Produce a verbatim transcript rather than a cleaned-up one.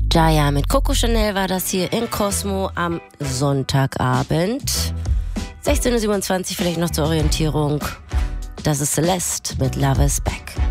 Jaya mit Coco Chanel war das hier in Cosmo am Sonntagabend. sechzehn Uhr siebenundzwanzig, vielleicht noch zur Orientierung. Das ist Celeste mit Love is Back.